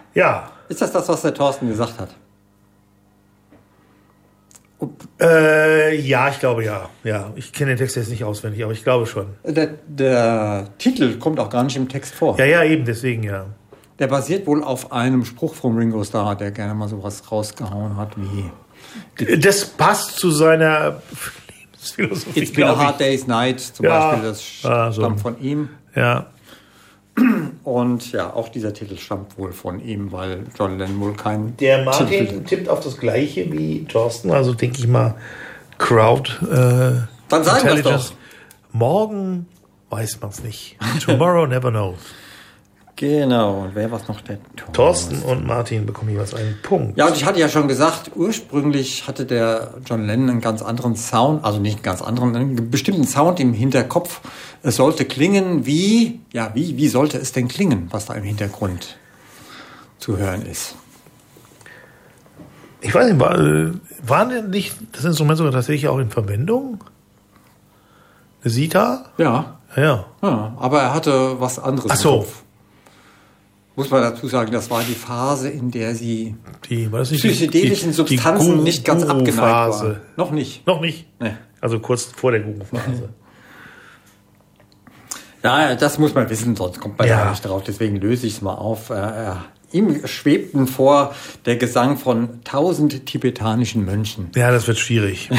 Ja. Ist das, was der Thorsten gesagt hat? Ja, ich glaube ja. Ja, ich kenne den Text jetzt nicht auswendig, aber ich glaube schon. Der Titel kommt auch gar nicht im Text vor. Ja, eben, deswegen ja. Der basiert wohl auf einem Spruch von Ringo Starr, der gerne mal sowas rausgehauen hat wie... Das passt zu seiner Lebensphilosophie. It's been a hard day's night, zum Beispiel, das stammt von ihm. Ja. Und ja, auch dieser Titel stammt wohl von ihm, weil John Lennon wohl kein... Der Martin tippt auf das Gleiche wie Thorsten, also denke ich mal Crowd. Dann sagen wir es doch. Morgen weiß man es nicht. Tomorrow never knows. Genau, und wer war noch der Thorsten und Martin bekommen jeweils einen Punkt. Ja, und ich hatte ja schon gesagt, ursprünglich hatte der John Lennon einen ganz anderen Sound, also nicht einen ganz anderen, einen bestimmten Sound im Hinterkopf. Es sollte klingen wie sollte es denn klingen, was da im Hintergrund zu hören ist? Ich weiß nicht, war denn nicht das Instrument sogar tatsächlich auch in Verwendung? Eine Sitar? Ja. Ja. Ja, aber er hatte was anderes im Kopf. Muss man dazu sagen, das war die Phase, in der sie psychedelischen Substanzen nicht ganz abgeneigt waren. Noch nicht. Noch nicht? Nee. Also kurz vor der Guru-Phase. Ja, das muss man wissen, sonst kommt man ja nicht drauf. Deswegen löse ich es mal auf. Ihm schwebten vor der Gesang von 1000 tibetanischen Mönchen. Ja, das wird schwierig.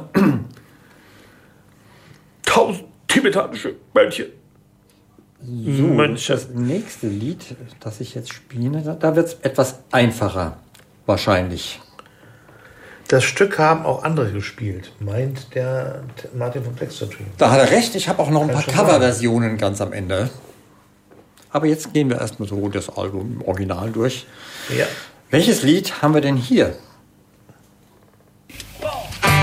1000 tibetanische Mönche. So, das nächste Lied, das ich jetzt spiele, da wird es etwas einfacher, wahrscheinlich. Das Stück haben auch andere gespielt, meint der Martin von Plextree. Da hat er recht, ich habe auch noch ein paar Coverversionen ganz am Ende. Aber jetzt gehen wir erstmal so das Album im Original durch. Ja. Welches Lied haben wir denn hier?